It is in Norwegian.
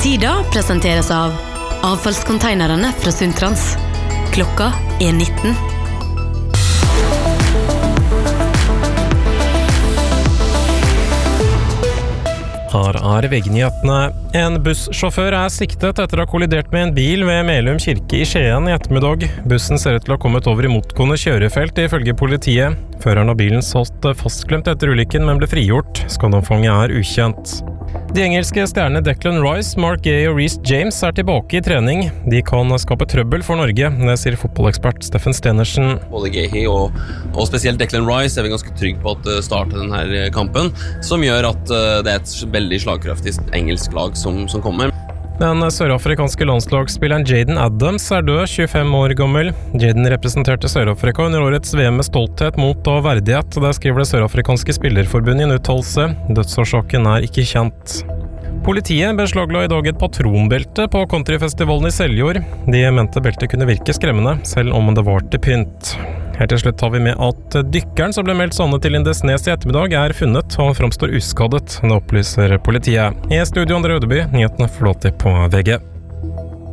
Sida presenteres av avfallskonteinerne fra Sundtrans. Klokka 19. Her VG-nyhetene. En bussjåfør siktet etter å ha kollidert med en bil ved Melum kirke i Skien i ettermiddag. Bussen ser ut til å ha kommet over i motgående kjørefelt ifølge politiet. Føreren av bilen satt fastklemt etter ulykken, men ble frigjort. Skadeomfanget ukjent. De engelske stjernene Declan Rice, Mark Gay og Reece James tilbake i trening. De kan skape trøbbel for Norge, det sier fotballekspert Steffen Stenersen. Både Gay og spesielt Declan Rice vi ganske trygg på at starter denne kampen, som gjør at det et veldig slagkraftig engelsk lag som kommer. Den sørafrikanske landslagsspilleren Jaden Adams død, 25 år gammel. Jaden representerte Sør-Afrika under årets VM med stolthet, mot og verdighet. Det skriver det sørafrikanske spillerforbundet i en uttalelse. Dødsårsaken ikke kjent. Politiet beslagla i dag et patronbelte på countryfestivalen i Seljord. De mente beltet kunne virke skremmende, selv om det var til pynt. Helt til slutt tar vi med at dykkeren som ble meldt savnet til Lindesnes i ettermiddag funnet og framstår uskadet. Det opplyser politiet. I studio André Ødeby, nyhetene forlåter på VG.